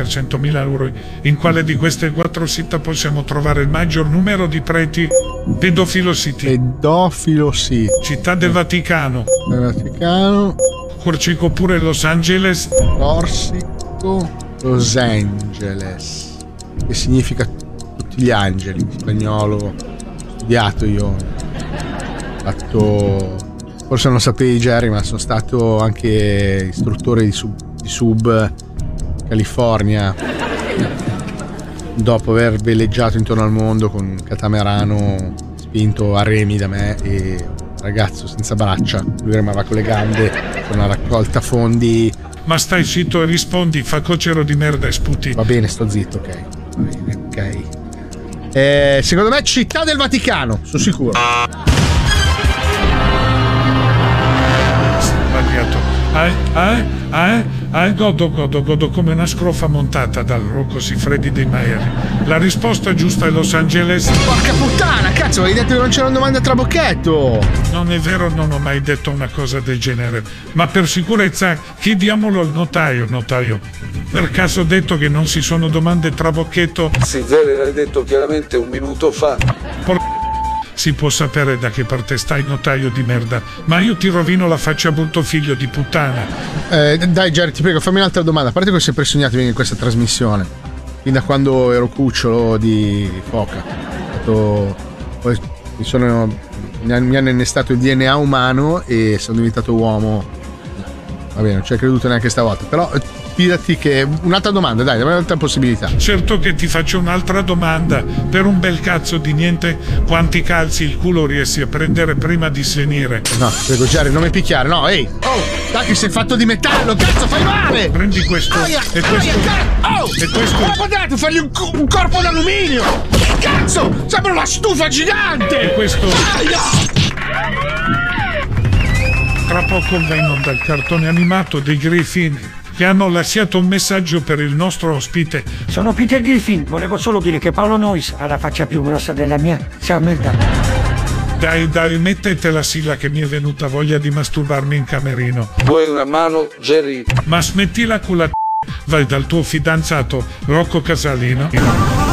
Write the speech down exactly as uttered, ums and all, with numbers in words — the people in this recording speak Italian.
per centomila euro. In quale di queste quattro città possiamo trovare il maggior numero di preti? Pedofilo City. Pedofilo City. Città del Vaticano. Del Vaticano. Corsico oppure Los Angeles. Corsico, Los Angeles. Che significa tutti gli angeli in spagnolo. Ho studiato io. Ho fatto. Forse non sapevi, Jerry, ma sono stato anche istruttore di sub, di sub California. Dopo aver veleggiato intorno al mondo con un catamarano spinto a remi da me e un ragazzo senza braccia, lui remava con le gambe con una raccolta fondi. Ma stai zitto e rispondi, fa cocero di merda e sputi. Va bene, sto zitto, ok. Va bene, ok. Eh, secondo me Città del Vaticano, sono sicuro. Sbagliato. Ah, ah, ah, ah, godo, godo, godo come una scrofa montata dal Rocco Siffredi dei Maieri. La risposta giusta è Los Angeles. Porca puttana, cazzo, avevi detto che non c'era una domanda a trabocchetto. Non è vero, non ho mai detto una cosa del genere. Ma per sicurezza chiediamolo al notaio, notaio. Per caso ho detto che non si sono domande trabocchetto? Sì, vero, l'hai detto chiaramente un minuto fa. Por- Si può sapere da che parte stai, notaio di merda, ma io ti rovino la faccia, brutto figlio di puttana. Eh, dai Jerry, ti prego, fammi un'altra domanda. A parte che ho sempre sognato di venire in questa trasmissione, fin da quando ero cucciolo di foca. Stato, poi mi, sono, mi hanno innestato il D N A umano e sono diventato uomo. Va bene, non ci hai creduto neanche stavolta, però fidati che... Un'altra domanda, dai, dammi un'altra possibilità. Certo che ti faccio un'altra domanda. Per un bel cazzo di niente, quanti calzi il culo riesci a prendere prima di svenire? No, prego Jerry, non mi picchiare, no, ehi! Oh, dai che sei fatto di metallo, cazzo, fai male! Prendi questo, aia, e questo, aia, oh, e questo... Come potete fargli un, un corpo d'alluminio? Cazzo, sembra una stufa gigante! E questo... Aia! Tra poco vengono dal cartone animato dei Griffin, che hanno lasciato un messaggio per il nostro ospite. Sono Peter Griffin, volevo solo dire che Paolo Noyes ha la faccia più grossa della mia. Ciao merda. Dai, dai, mettete la sigla che mi è venuta voglia di masturbarmi in camerino. Vuoi una mano, Jerry? Ma smettila con la... Vai dal tuo fidanzato, Rocco Casalino.